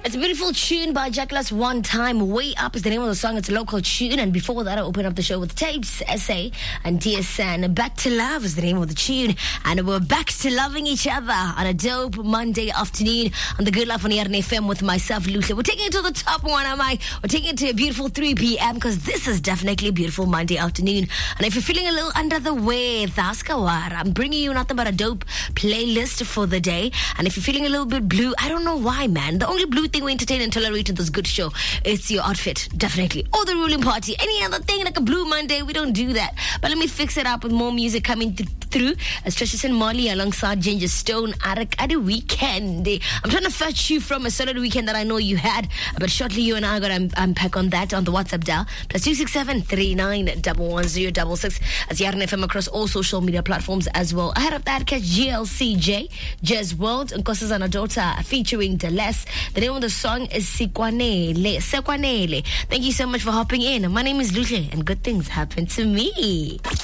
It's a beautiful tune by Jackalas. One Time. Way Up is the name of the song. It's a local tune. And before that, I opened up the show with Tapes, SA, and DSN. Back to Love is the name of the tune. And we're back to loving each other on a dope Monday afternoon on the Good Life on Yarn FM with myself, Lucia. We're taking it to the top one, am I? We're taking it to a beautiful 3 p.m. because this is definitely a beautiful Monday afternoon. And if you're feeling a little under the weather, I'm bringing you nothing but a dope playlist for the day. And if you're feeling a little bit blue, I don't know why, man. The only blue thing we entertain and tolerate in this good show is your outfit, definitely. Or the ruling party. Any other thing like a blue Monday, we don't do that. But let me fix it up with more music coming through. As Trishis and Molly alongside Ginger Stone at a weekend. I'm trying to fetch you from a solid weekend that I know you had. But shortly you and I are going to unpack on that on the WhatsApp dial. +267 39111066. As Yarn FM across all social media platforms as well. Ahead of that, catch GLCJ, Jazz World, and Nkosazana Daughter featuring Deless. The name of the song is Sekwanele. Thank you so much for hopping in. My name is Luhle, and good things happen to me.